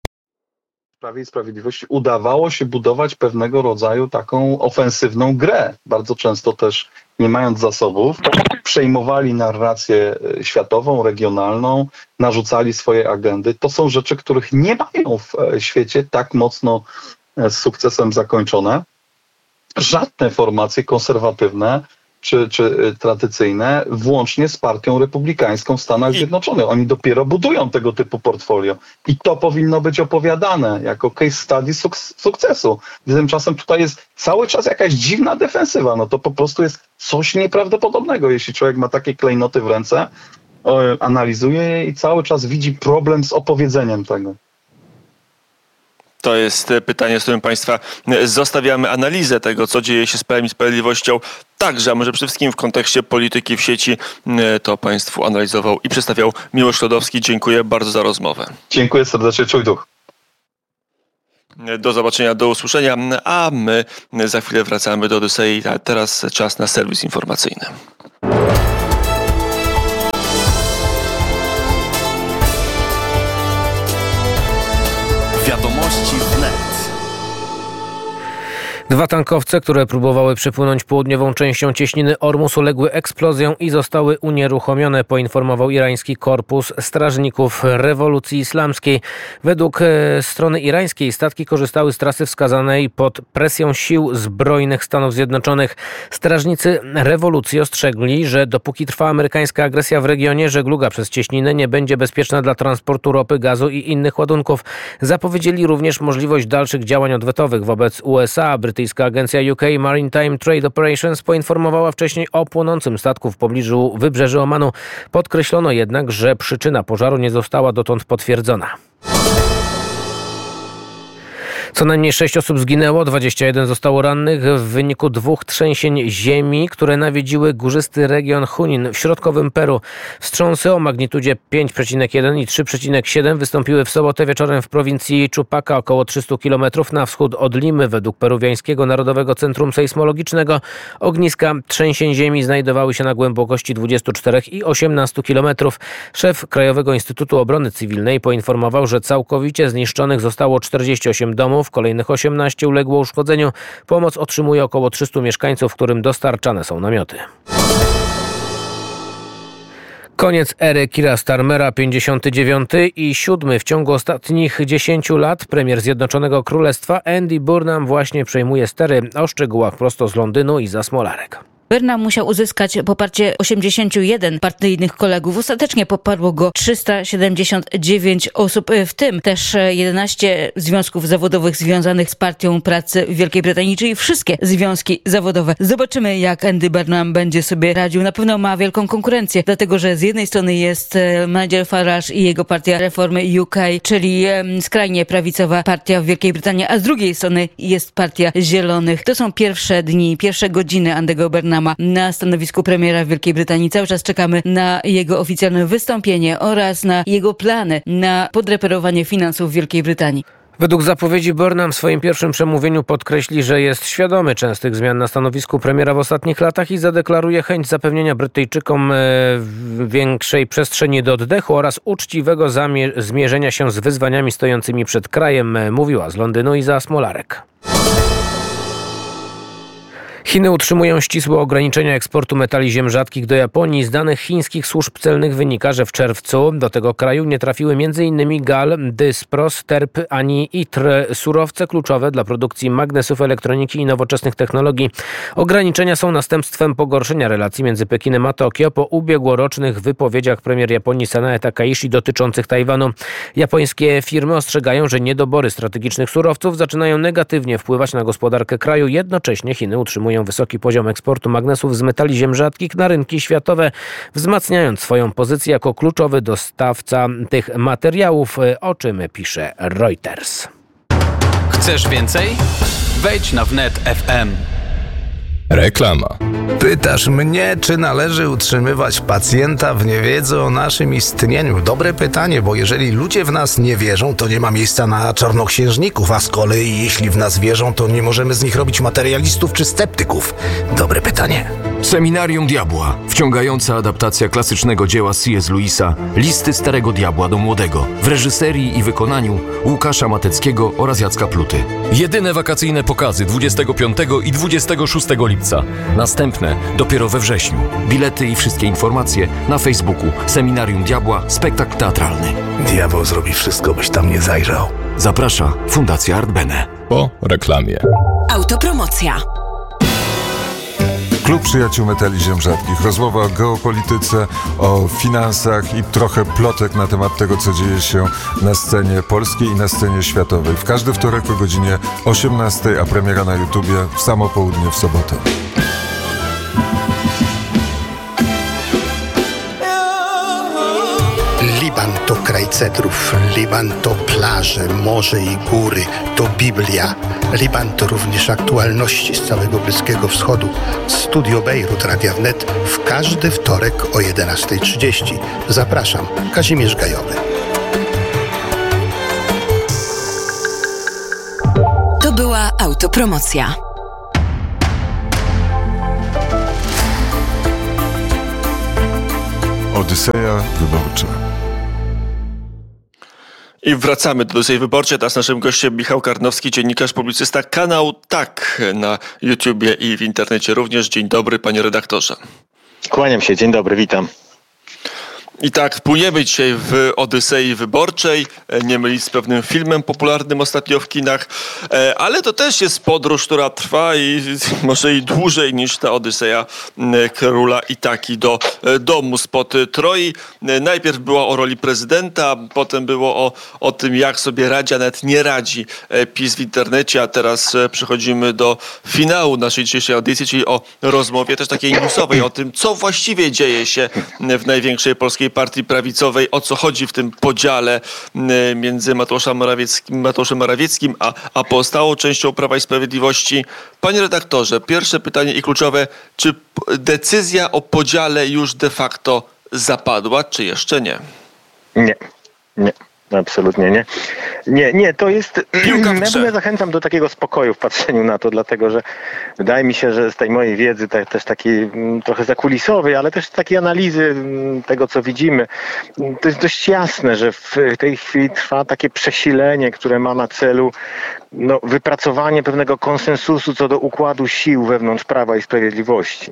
w Prawie i Sprawiedliwości udawało się budować pewnego rodzaju taką ofensywną grę. Bardzo często też nie mając zasobów, przejmowali narrację światową, regionalną, narzucali swoje agendy. To są rzeczy, których nie mają w świecie tak mocno z sukcesem zakończone. Żadne formacje konserwatywne czy, czy tradycyjne, włącznie z partią republikańską w Stanach Zjednoczonych. Oni dopiero budują tego typu portfolio. I to powinno być opowiadane jako case study suk- sukcesu. Tymczasem tutaj jest cały czas jakaś dziwna defensywa. No to po prostu jest coś nieprawdopodobnego, jeśli człowiek ma takie klejnoty w ręce, o, analizuje je i cały czas widzi problem z opowiedzeniem tego. To jest pytanie, z którym Państwa zostawiamy analizę tego, co dzieje się z Prawem i Sprawiedliwością, także, a może przede wszystkim w kontekście polityki w sieci. To Państwu analizował i przedstawiał Miłosz Klodowski. Dziękuję bardzo za rozmowę. Dziękuję serdecznie, czuj duch. Do zobaczenia, do usłyszenia, a my za chwilę wracamy do Odysei. A teraz czas na serwis informacyjny. Wiadomości wnet. Dwa tankowce, które próbowały przepłynąć południową częścią cieśniny Ormus, uległy eksplozjom i zostały unieruchomione, poinformował irański korpus strażników rewolucji islamskiej. Według strony irańskiej statki korzystały z trasy wskazanej pod presją sił zbrojnych Stanów Zjednoczonych. Strażnicy rewolucji ostrzegli, że dopóki trwa amerykańska agresja w regionie, żegluga przez cieśninę nie będzie bezpieczna dla transportu ropy, gazu i innych ładunków. Zapowiedzieli również możliwość dalszych działań odwetowych wobec U S A. Brytyjska agencja U K Maritime Trade Operations poinformowała wcześniej o płonącym statku w pobliżu wybrzeży Omanu. Podkreślono jednak, że przyczyna pożaru nie została dotąd potwierdzona. Co najmniej sześć osób zginęło, dwadzieścia jeden zostało rannych w wyniku dwóch trzęsień ziemi, które nawiedziły górzysty region Junín w środkowym Peru. Wstrząsy o magnitudzie pięć przecinek jeden i trzy przecinek siedem wystąpiły w sobotę wieczorem w prowincji Chupaca, około trzysta kilometrów na wschód od Limy. Według peruwiańskiego Narodowego Centrum Sejsmologicznego ogniska trzęsień ziemi znajdowały się na głębokości dwadzieścia cztery i osiemnaście kilometrów. Szef Krajowego Instytutu Obrony Cywilnej poinformował, że całkowicie zniszczonych zostało czterdzieści osiem domów, kolejnych osiemnaście uległo uszkodzeniu. Pomoc otrzymuje około trzystu mieszkańców, którym dostarczane są namioty. Koniec ery Keira Starmera, pięćdziesiąty dziewiąty i siódmy w ciągu ostatnich dziesięciu lat. Premier Zjednoczonego Królestwa Andy Burnham właśnie przejmuje stery. O szczegółach prosto z Londynu i za Smolarek. Burnham musiał uzyskać poparcie osiemdziesięciu jeden partyjnych kolegów. Ostatecznie poparło go trzysta siedemdziesiąt dziewięć osób, w tym też jedenaście związków zawodowych związanych z Partią Pracy w Wielkiej Brytanii, czyli wszystkie związki zawodowe. Zobaczymy, jak Andy Burnham będzie sobie radził. Na pewno ma wielką konkurencję, dlatego że z jednej strony jest Nigel Farage i jego partia Reformy U K, czyli skrajnie prawicowa partia w Wielkiej Brytanii, a z drugiej strony jest Partia Zielonych. To są pierwsze dni, pierwsze godziny Andy'ego Burnhama na stanowisku premiera w Wielkiej Brytanii. Cały czas czekamy na jego oficjalne wystąpienie oraz na jego plany na podreperowanie finansów w Wielkiej Brytanii. Według zapowiedzi Burnham w swoim pierwszym przemówieniu podkreśli, że jest świadomy częstych zmian na stanowisku premiera w ostatnich latach i zadeklaruje chęć zapewnienia Brytyjczykom większej przestrzeni do oddechu oraz uczciwego zamie- zmierzenia się z wyzwaniami stojącymi przed krajem, mówiła z Londynu Iza Smolarek. Chiny utrzymują ścisłe ograniczenia eksportu metali ziem rzadkich do Japonii. Z danych chińskich służb celnych wynika, że w czerwcu do tego kraju nie trafiły m.in. gal, dyspros, terp ani itr, surowce kluczowe dla produkcji magnesów, elektroniki i nowoczesnych technologii. Ograniczenia są następstwem pogorszenia relacji między Pekinem a Tokio po ubiegłorocznych wypowiedziach premier Japonii Sanae Takaishi dotyczących Tajwanu. Japońskie firmy ostrzegają, że niedobory strategicznych surowców zaczynają negatywnie wpływać na gospodarkę kraju. Jednocześnie Chiny utrzymują wysoki poziom eksportu magnesów z metali ziem rzadkich na rynki światowe, wzmacniając swoją pozycję jako kluczowy dostawca tych materiałów, o czym pisze Reuters. Chcesz więcej? Wejdź na wnet kropka ef em. Reklama. Pytasz mnie, czy należy utrzymywać pacjenta w niewiedzy o naszym istnieniu? Dobre pytanie, bo jeżeli ludzie w nas nie wierzą, to nie ma miejsca na czarnoksiężników, a z kolei jeśli w nas wierzą, to nie możemy z nich robić materialistów czy sceptyków. Dobre pytanie. Seminarium Diabła. Wciągająca adaptacja klasycznego dzieła C S. Lewisa Listy Starego Diabła do Młodego w reżyserii i wykonaniu Łukasza Mateckiego oraz Jacka Pluty. Jedyne wakacyjne pokazy dwudziestego piątego i dwudziestego szóstego lipca. Następne dopiero we wrześniu. Bilety i wszystkie informacje na Facebooku Seminarium Diabła Spektakl Teatralny. Diabeł zrobi wszystko, byś tam nie zajrzał. Zaprasza Fundacja Art Bene. Po reklamie. Autopromocja. Klub Przyjaciół Metali Ziem Rzadkich. Rozmowa o geopolityce, o finansach i trochę plotek na temat tego, co dzieje się na scenie polskiej i na scenie światowej. W każdy wtorek o godzinie osiemnastej, a premiera na YouTubie w samo południe w sobotę. Liban to kraj cedrów, Liban to plaże, morze i góry, to Biblia. Liban to również aktualności z całego Bliskiego Wschodu. Studio Bejrut Radia Wnet w każdy wtorek o jedenasta trzydzieści. Zapraszam, Kazimierz Gajowy. To była autopromocja. Odyseja wyborcza. I wracamy do Odyssey Wyborczej. Teraz naszym gościem Michał Karnowski, dziennikarz, publicysta, kanał Tak na YouTubie i w internecie również. Dzień dobry, panie redaktorze. Kłaniam się, dzień dobry, witam. I tak, płyniemy dzisiaj w Odysei Wyborczej, nie mylić z pewnym filmem popularnym ostatnio w kinach, ale to też jest podróż, która trwa i może i dłużej niż ta Odyseja króla Itaki do domu spod Troi. Najpierw była o roli prezydenta, potem było o, o tym, jak sobie radzi, a nawet nie radzi PiS w internecie, a teraz przechodzimy do finału naszej dzisiejszej audycji, czyli o rozmowie też takiej newsowej, o tym, co właściwie dzieje się w największej polskiej Polskiej Partii Prawicowej, o co chodzi w tym podziale między Mateuszem Morawieckim, Mateuszem Morawieckim a, a pozostałą częścią Prawa i Sprawiedliwości. Panie redaktorze, pierwsze pytanie i kluczowe, czy decyzja o podziale już de facto zapadła, czy jeszcze nie? Nie, nie. Absolutnie nie. Nie, nie, to jest... Ja ja zachęcam do takiego spokoju w patrzeniu na to, dlatego że wydaje mi się, że z tej mojej wiedzy, te, też takiej trochę zakulisowej, ale też takiej analizy tego, co widzimy, to jest dość jasne, że w tej chwili trwa takie przesilenie, które ma na celu no, wypracowanie pewnego konsensusu co do układu sił wewnątrz Prawa i Sprawiedliwości.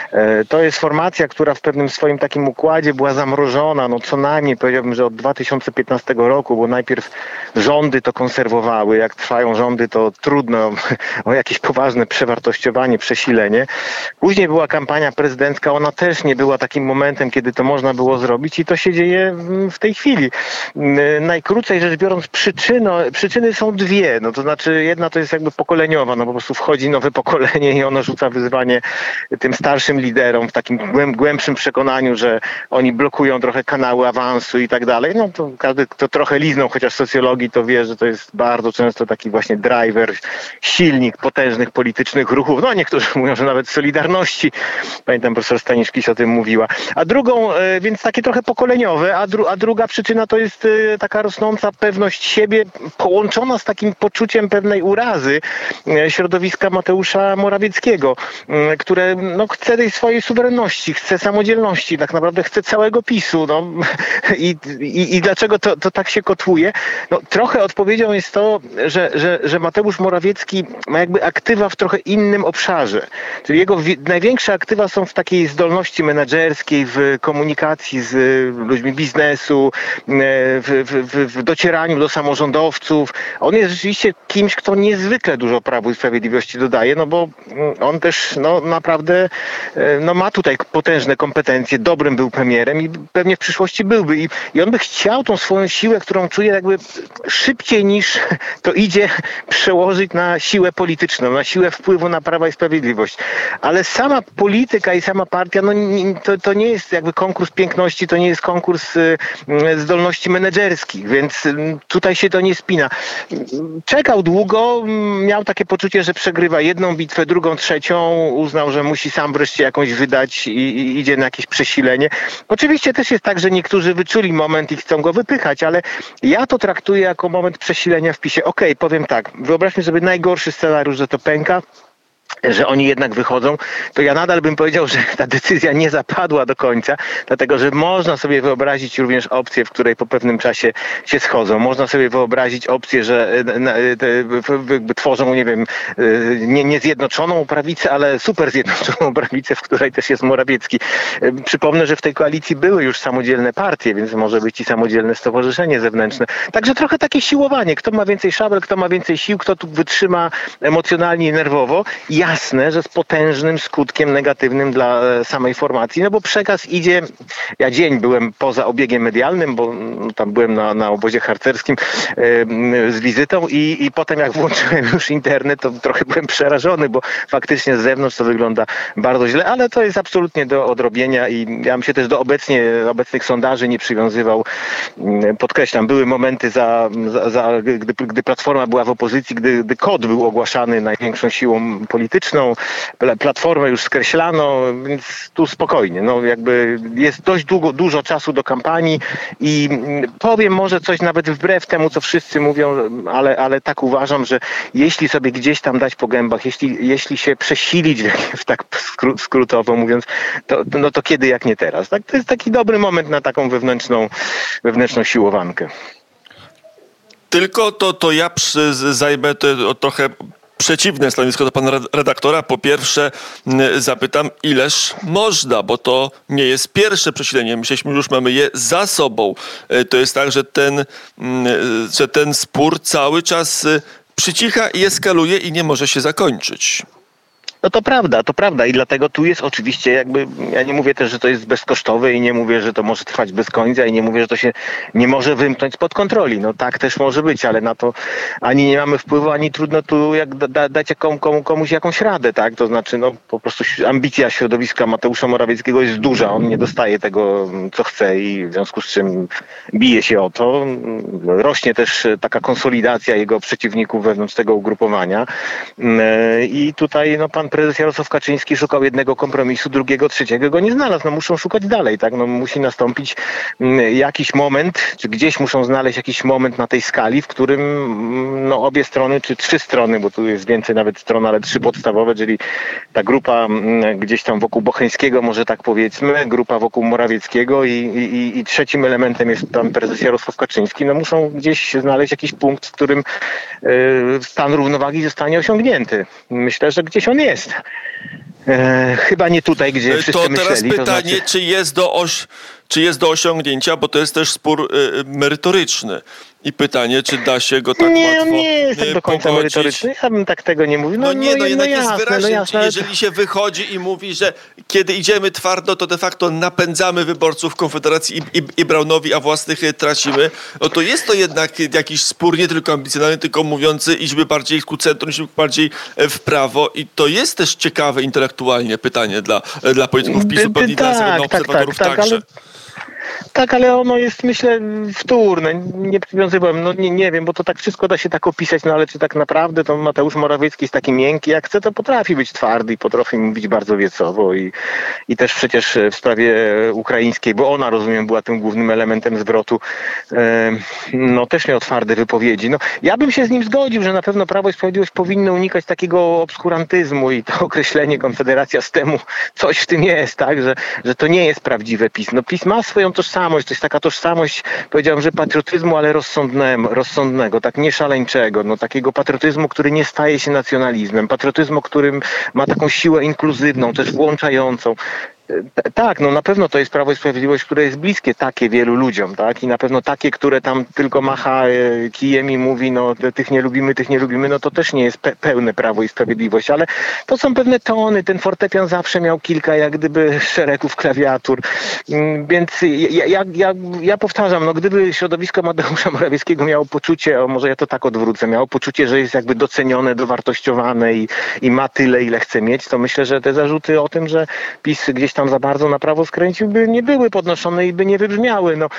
To jest formacja, która w pewnym swoim takim układzie była zamrożona, no co najmniej powiedziałbym, że od dwa tysiące piętnastego roku, bo najpierw rządy to konserwowały, jak trwają rządy, to trudno o jakieś poważne przewartościowanie, przesilenie. Później była kampania prezydencka, ona też nie była takim momentem, kiedy to można było zrobić i to się dzieje w tej chwili. Najkrócej rzecz biorąc, przyczyno, przyczyny są dwie, no to znaczy jedna to jest jakby pokoleniowa, no po prostu wchodzi nowe pokolenie i ono rzuca wyzwanie tym starszym liderom w takim głębszym przekonaniu, że oni blokują trochę kanały awansu i tak dalej. No to każdy, kto trochę liznął chociaż socjologii, to wie, że to jest bardzo często taki właśnie driver, silnik potężnych politycznych ruchów. No niektórzy mówią, że nawet Solidarności. Pamiętam, profesor Staniszkiś o tym mówiła. A drugą, więc takie trochę pokoleniowe, a, dru, a druga przyczyna to jest taka rosnąca pewność siebie połączona z takim poczuciem pewnej urazy środowiska Mateusza Morawieckiego, które no, chce tej swojej suwerenności, chce samodzielności, tak naprawdę chce całego PiSu. No. I, i, i dlaczego to, to tak się kotłuje? No, trochę odpowiedzią jest to, że, że, że Mateusz Morawiecki ma jakby aktywa w trochę innym obszarze. Czyli jego wi- największe aktywa są w takiej zdolności menedżerskiej, w komunikacji z ludźmi biznesu, w, w, w docieraniu do samorządowców. On jest rzeczywiście kimś, kto niezwykle dużo Prawu i Sprawiedliwości dodaje, no bo on też no, naprawdę no, ma tutaj potężne kompetencje, dobrym był premierem i pewnie w przyszłości byłby. I, i on by chciał tą swoją siłę, którą czuje jakby szybciej niż to idzie, przełożyć na siłę polityczną, na siłę wpływu na Prawo i Sprawiedliwość. Ale sama polityka i sama partia, no to, to nie jest jakby konkurs piękności, to nie jest konkurs y, zdolności menedżerskich, więc y, tutaj się to nie spina. Czekał długo, miał takie poczucie, że przegrywa jedną bitwę, drugą, trzecią, uznał, że musi sam wreszcie jakąś wydać i, i idzie na jakieś przesilenie. Oczywiście też jest tak, że niektórzy wyczuli moment i chcą go wypychać, ale ja to traktuję jako moment przesilenia w PiSie. Okej, okay, powiem tak, wyobraźmy sobie najgorszy scenariusz, że to pęka, że oni jednak wychodzą, to ja nadal bym powiedział, że ta decyzja nie zapadła do końca, dlatego że można sobie wyobrazić również opcję, w której po pewnym czasie się schodzą. Można sobie wyobrazić opcję, że tworzą, nie wiem, nie, nie zjednoczoną prawicę, ale super zjednoczoną prawicę, w której też jest Morawiecki. Przypomnę, że w tej koalicji były już samodzielne partie, więc może być i samodzielne stowarzyszenie zewnętrzne. Także trochę takie siłowanie. Kto ma więcej szabel, kto ma więcej sił, kto tu wytrzyma emocjonalnie i nerwowo. Jasne, że z potężnym skutkiem negatywnym dla samej formacji, no bo przekaz idzie, ja dzień byłem poza obiegiem medialnym, bo tam byłem na, na obozie harcerskim yy, z wizytą i, i potem jak włączyłem już internet, to trochę byłem przerażony, bo faktycznie z zewnątrz to wygląda bardzo źle, ale to jest absolutnie do odrobienia i ja bym się też do obecnie, obecnych sondaży nie przywiązywał. Podkreślam, były momenty, za, za, za, gdy, gdy Platforma była w opozycji, gdy, gdy KOD był ogłaszany największą siłą polityczną, Platformę już skreślano, więc tu spokojnie. No jakby jest dość długo, dużo czasu do kampanii i powiem może coś nawet wbrew temu, co wszyscy mówią, ale, ale tak uważam, że jeśli sobie gdzieś tam dać po gębach, jeśli, jeśli się przesilić, w tak skró- skrótowo mówiąc, to, no to kiedy jak nie teraz. Tak? To jest taki dobry moment na taką wewnętrzną, wewnętrzną siłowankę. Tylko to, to ja przy, zajmę to trochę przeciwne stanowisko do pana redaktora. Po pierwsze zapytam, ileż można, bo to nie jest pierwsze przesilenie. Myśleliśmy, że już mamy je za sobą. To jest tak, że ten, że ten spór cały czas przycicha i eskaluje i nie może się zakończyć. No to prawda, to prawda i dlatego tu jest oczywiście jakby, ja nie mówię też, że to jest bezkosztowe i nie mówię, że to może trwać bez końca i nie mówię, że to się nie może wymknąć spod kontroli. No tak też może być, ale na to ani nie mamy wpływu, ani trudno tu jak da, dać komu, komu, komuś jakąś radę, tak? To znaczy no po prostu ambicja środowiska Mateusza Morawieckiego jest duża, on nie dostaje tego, co chce i w związku z czym bije się o to. Rośnie też taka konsolidacja jego przeciwników wewnątrz tego ugrupowania i tutaj no pan prezes Jarosław Kaczyński szukał jednego kompromisu, drugiego, trzeciego go nie znalazł. No muszą szukać dalej, tak? No musi nastąpić jakiś moment, czy gdzieś muszą znaleźć jakiś moment na tej skali, w którym no obie strony, czy trzy strony, bo tu jest więcej nawet stron, ale trzy podstawowe, czyli ta grupa gdzieś tam wokół Bocheńskiego, może tak powiedzmy, grupa wokół Morawieckiego i, i, i trzecim elementem jest pan prezes Jarosław Kaczyński. No muszą gdzieś znaleźć jakiś punkt, w którym y, stan równowagi zostanie osiągnięty. Myślę, że gdzieś on jest. E, chyba nie tutaj, gdzie wszyscy to myśleli. Teraz pytanie, to znaczy... czy jest do oś... czy jest do osiągnięcia, bo to jest też spór y, merytoryczny. I pytanie, czy da się go tak nie, łatwo nie jest tak do końca pogodzić. merytoryczny. Ja bym tak tego nie mówił. No, no nie, no, no jednak no jest jasne, wyraźnie, no jasne. jeżeli się wychodzi i mówi, że kiedy idziemy twardo, to de facto napędzamy wyborców Konfederacji i, i, i Braunowi, a własnych tracimy, no to jest to jednak jakiś spór nie tylko ambicjonalny, tylko mówiący, idźmy bardziej ku centrum, idźmy bardziej w prawo i to jest też ciekawe intelektualnie pytanie dla, dla polityków PiSu, pewnie dla tak, obserwatorów tak, tak, także. Ale... Tak, ale ono jest, myślę, wtórne. Nie przywiązywałem, no nie, nie wiem, bo to tak wszystko da się tak opisać, no ale czy tak naprawdę to Mateusz Morawiecki jest taki miękki, jak chce, to potrafi być twardy i potrafi mówić bardzo wiecowo i, i też przecież w sprawie ukraińskiej, bo ona, rozumiem, była tym głównym elementem zwrotu, e, no też miał twarde wypowiedzi. No, ja bym się z nim zgodził, że na pewno Prawo i Sprawiedliwość powinno unikać takiego obskurantyzmu i to określenie Konfederacja z temu, coś w tym jest, tak, że, że to nie jest prawdziwe PiS. No PiS ma swoją tożsamość, to jest taka tożsamość, powiedziałbym, że patriotyzmu, ale rozsądnego, rozsądnego, tak nie szaleńczego, no takiego patriotyzmu, który nie staje się nacjonalizmem, patriotyzmu, którym ma taką siłę inkluzywną, też włączającą. Tak, no na pewno to jest Prawo i Sprawiedliwość, które jest bliskie takie wielu ludziom, tak? I na pewno takie, które tam tylko macha kijem i mówi, no tych nie lubimy, tych nie lubimy, no to też nie jest pe- pełne Prawo i Sprawiedliwość, ale to są pewne tony, ten fortepian zawsze miał kilka jak gdyby szeregów klawiatur, więc ja, ja, ja, ja powtarzam, no gdyby środowisko Mateusza Morawieckiego miało poczucie, o może ja to tak odwrócę, miało poczucie, że jest jakby docenione, dowartościowane i, i ma tyle, ile chce mieć, to myślę, że te zarzuty o tym, że PiS gdzieś tam za bardzo na prawo skręcił, by nie były podnoszone i by nie wybrzmiały. No,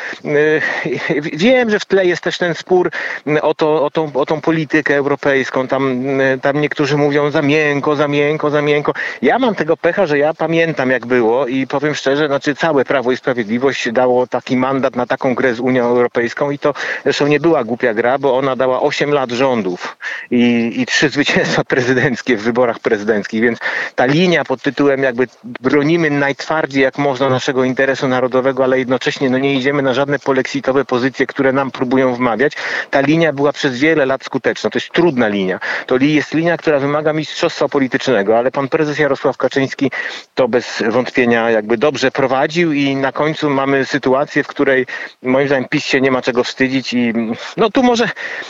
yy, wiem, że w tle jest też ten spór o, to, o, tą, o tą politykę europejską. Tam, tam niektórzy mówią za miękko, za miękko, za miękko. Ja mam tego pecha, że ja pamiętam jak było i powiem szczerze, znaczy całe Prawo i Sprawiedliwość dało taki mandat na taką grę z Unią Europejską i to zresztą nie była głupia gra, bo ona dała osiem lat rządów i, i trzy zwycięstwa prezydenckie w wyborach prezydenckich, więc ta linia pod tytułem jakby bronimy najtwardziej jak można naszego interesu narodowego, ale jednocześnie no nie idziemy na żadne polexitowe pozycje, które nam próbują wmawiać. Ta linia była przez wiele lat skuteczna. To jest trudna linia. To jest linia, która wymaga mistrzostwa politycznego, ale pan prezes Jarosław Kaczyński to bez wątpienia jakby dobrze prowadził i na końcu mamy sytuację, w której moim zdaniem PiS się nie ma czego wstydzić i no tu może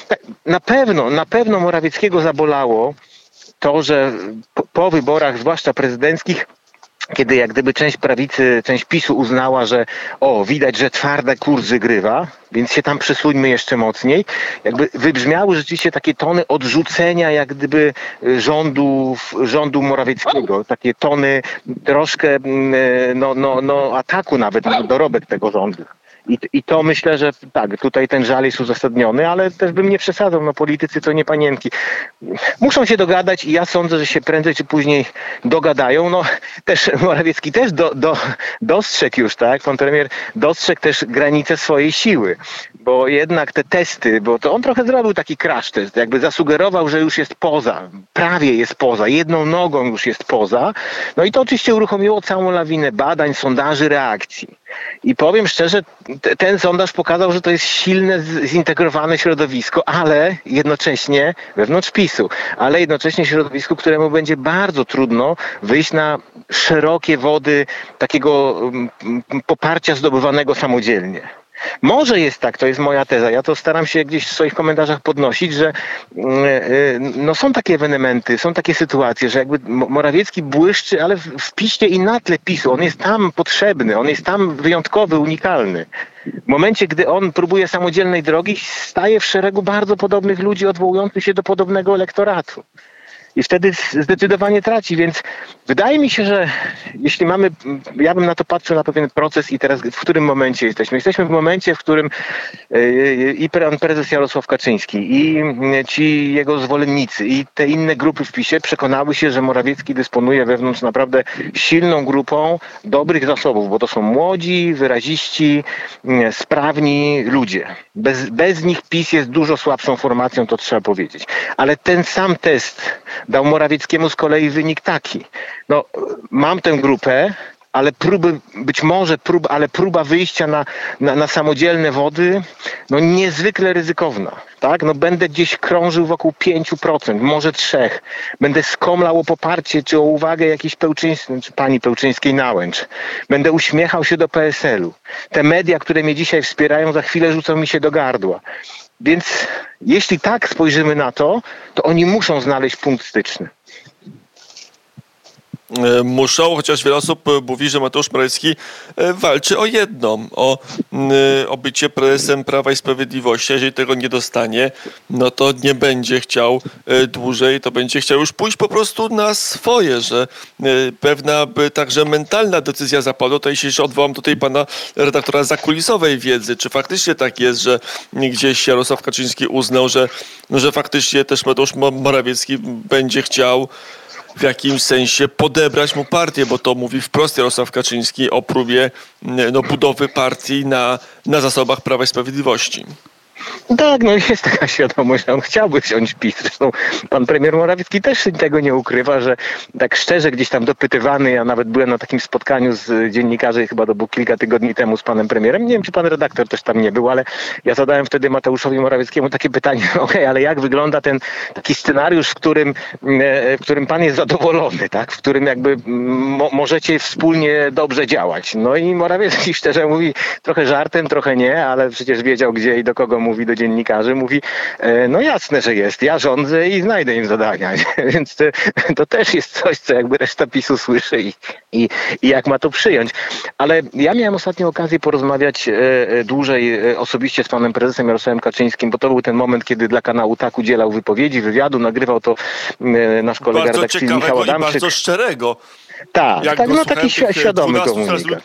na pewno, na pewno Morawieckiego zabolało to, że po, po wyborach, zwłaszcza prezydenckich, kiedy jak gdyby część prawicy, część PiSu uznała, że o, widać, że twardy kurs wygrywa, więc się tam przesuńmy jeszcze mocniej, jakby wybrzmiały rzeczywiście takie tony odrzucenia jak gdyby rządów, rządu Morawieckiego, takie tony troszkę no, no, no, ataku nawet na dorobek tego rządu. I, I to myślę, że tak, tutaj ten żal jest uzasadniony, ale też bym nie przesadzał, no politycy to nie panienki. Muszą się dogadać i ja sądzę, że się prędzej czy później dogadają. No też Morawiecki też do, do, dostrzegł już, tak, pan premier dostrzegł też granice swojej siły, bo jednak te testy, bo to on trochę zrobił taki crash test, jakby zasugerował, że już jest poza, prawie jest poza, jedną nogą już jest poza. No i to oczywiście uruchomiło całą lawinę badań, sondaży, reakcji. I powiem szczerze, t- ten sondaż pokazał, że to jest silne, z- zintegrowane środowisko, ale jednocześnie wewnątrz PiSu, ale jednocześnie środowisku, któremu będzie bardzo trudno wyjść na szerokie wody takiego um, poparcia zdobywanego samodzielnie. Może jest tak, to jest moja teza. Ja to staram się gdzieś w swoich komentarzach podnosić, że no są takie ewenementy, są takie sytuacje, że jakby Morawiecki błyszczy, ale w piście i na tle PiSu. On jest tam potrzebny, on jest tam wyjątkowy, unikalny. W momencie, gdy on próbuje samodzielnej drogi, staje w szeregu bardzo podobnych ludzi odwołujących się do podobnego elektoratu. I wtedy zdecydowanie traci, więc wydaje mi się, że jeśli mamy, ja bym na to patrzył na pewien proces i teraz w którym momencie jesteśmy? Jesteśmy w momencie, w którym i pan prezes Jarosław Kaczyński, i ci jego zwolennicy, i te inne grupy w PiSie przekonały się, że Morawiecki dysponuje wewnątrz naprawdę silną grupą dobrych zasobów, bo to są młodzi, wyraziści, sprawni ludzie. Bez, bez nich PiS jest dużo słabszą formacją, to trzeba powiedzieć. Ale ten sam test dał Morawieckiemu z kolei wynik taki. No, mam tę grupę, ale próby, być może próba, ale próba wyjścia na, na, na samodzielne wody, no niezwykle ryzykowna. Tak? No będę gdzieś krążył wokół pięć procent, może trzy procent. Będę skomlał o poparcie czy o uwagę jakiejś Pełczyńskiej, czy pani Pełczyńskiej Nałęcz. Będę uśmiechał się do P S L u. Te media, które mnie dzisiaj wspierają, za chwilę rzucą mi się do gardła. Więc jeśli tak spojrzymy na to, to oni muszą znaleźć punkt styczny. Muszą, chociaż wiele osób mówi, że Mateusz Morawiecki walczy o jedno, o, o bycie prezesem Prawa i Sprawiedliwości. Jeżeli tego nie dostanie, no to nie będzie chciał dłużej, to będzie chciał już pójść po prostu na swoje, że pewna także mentalna decyzja zapadła. To jeśli się odwołam do tej pana redaktora zakulisowej wiedzy, czy faktycznie tak jest, że gdzieś Jarosław Kaczyński uznał, że, że faktycznie też Mateusz Morawiecki będzie chciał w jakimś sensie podebrać mu partię, bo to mówi wprost Jarosław Kaczyński o próbie no, budowy partii na, na zasobach Prawa i Sprawiedliwości. Tak, no jest taka świadomość, że on chciałby wziąć PiS. Zresztą pan premier Morawiecki też tego nie ukrywa, że tak szczerze gdzieś tam dopytywany, ja nawet byłem na takim spotkaniu z dziennikarzem, chyba to było kilka tygodni temu z panem premierem, nie wiem czy pan redaktor też tam nie był, ale ja zadałem wtedy Mateuszowi Morawieckiemu takie pytanie, okej, okay, ale jak wygląda ten taki scenariusz, w którym, w którym pan jest zadowolony, tak? W którym jakby mo- możecie wspólnie dobrze działać. No i Morawiecki szczerze mówi, trochę żartem, trochę nie, ale przecież wiedział gdzie i do kogo mówi, do dziennikarzy, mówi, no jasne, że jest, ja rządzę i znajdę im zadania, więc to, to też jest coś, co jakby reszta PiSu słyszy i, i, i jak ma to przyjąć. Ale ja miałem ostatnio okazję porozmawiać e, dłużej e, osobiście z panem prezesem Jarosławem Kaczyńskim, bo to był ten moment, kiedy dla kanału Tak udzielał wypowiedzi, wywiadu, nagrywał to e, nasz kolega bardzo redakcyjny Michał Adamczyk. Bardzo ciekawego i bardzo szczerego. Tak, tak no taki świadomy komunikat.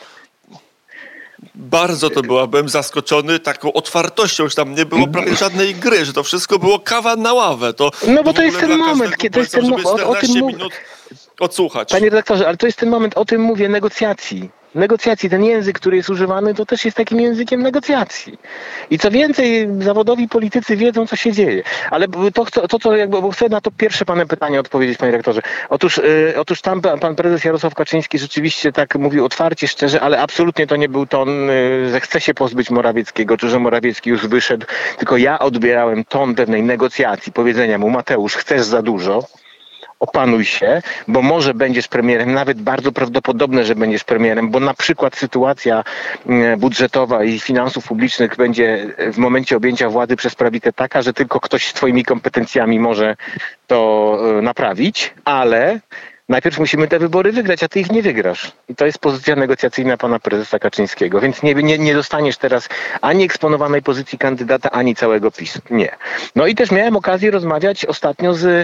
Bardzo to było, byłem zaskoczony taką otwartością, że tam nie było prawie żadnej gry, że to wszystko było kawa na ławę. To no bo to jest ten moment, kiedy to jest ten moment, o, o tym minut odsłuchać. Panie redaktorze, ale to jest ten moment, o tym mówię, negocjacji. Negocjacji, ten język, który jest używany, to też jest takim językiem negocjacji. I co więcej, zawodowi politycy wiedzą, co się dzieje. Ale to, to, to co jakby, bo chcę na to pierwsze pane pytanie odpowiedzieć, panie rektorze. Otóż, yy, otóż tam pan prezes Jarosław Kaczyński rzeczywiście tak mówił otwarcie, szczerze, ale absolutnie to nie był ton, yy, że chce się pozbyć Morawieckiego, czy że Morawiecki już wyszedł, tylko ja odbierałem ton pewnej negocjacji, powiedzenia mu, Mateusz, chcesz za dużo, opanuj się, bo może będziesz premierem, nawet bardzo prawdopodobne, że będziesz premierem, bo na przykład sytuacja budżetowa i finansów publicznych będzie w momencie objęcia władzy przez prawicę taka, że tylko ktoś z twoimi kompetencjami może to naprawić, ale najpierw musimy te wybory wygrać, a ty ich nie wygrasz. I to jest pozycja negocjacyjna pana prezesa Kaczyńskiego. Więc nie, nie, nie dostaniesz teraz ani eksponowanej pozycji kandydata, ani całego PiSu. Nie. No i też miałem okazję rozmawiać ostatnio z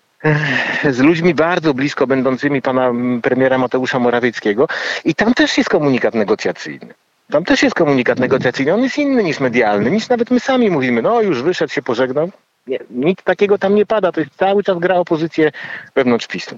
z ludźmi bardzo blisko będącymi pana premiera Mateusza Morawieckiego i tam też jest komunikat negocjacyjny. Tam też jest komunikat negocjacyjny. On jest inny niż medialny, niż nawet my sami mówimy, no już wyszedł, się pożegnał. Nie, nic takiego tam nie pada. To jest cały czas gra o pozycję wewnątrz PiSu.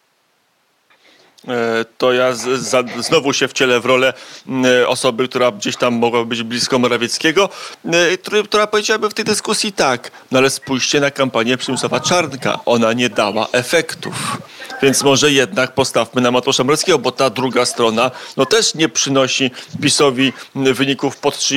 To ja z, za, znowu się wcielę w rolę y, osoby, która gdzieś tam mogła być blisko Morawieckiego, y, który, która powiedziałaby w tej dyskusji tak, no ale spójrzcie na kampanię Przemysława Czarnka, ona nie dała efektów. Więc może jednak postawmy na Mateusza Morawieckiego, bo ta druga strona no też nie przynosi PiSowi wyników pod trzydzieści